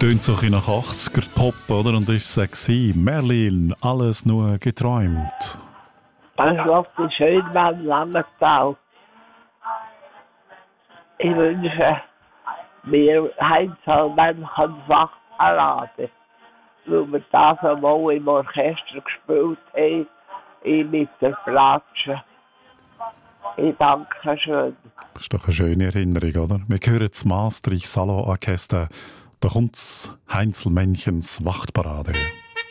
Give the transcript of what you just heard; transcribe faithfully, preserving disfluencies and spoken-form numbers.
Tönt so ein bisschen nach achtziger-Pop, oder? Und das war es. Merlin, alles nur geträumt. Dann schläft die Schönmann Lammertau. Ich wünsche mir Heinz Hallmann Fachparade, weil wir das einmal im Orchester gespielt haben, ich mit der Platsche. Ich danke schön. Das ist doch eine schöne Erinnerung, oder? Wir hören das Maastricht Salon Orchester. Da kommt Heinzelmännchens Wachtparade.